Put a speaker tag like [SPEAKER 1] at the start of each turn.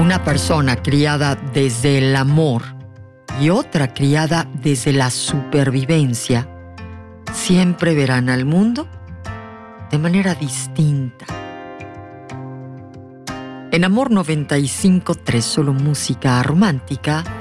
[SPEAKER 1] Una persona criada desde el amor y otra criada desde la supervivencia siempre verán al mundo de manera distinta. En Amor 95.3, solo música romántica,